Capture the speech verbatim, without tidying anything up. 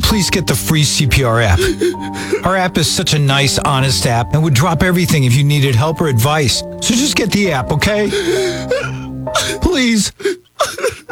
please get the free C P R app. Our app is such a nice, honest app and would drop everything if you needed help or advice. So just get the app, okay? Please.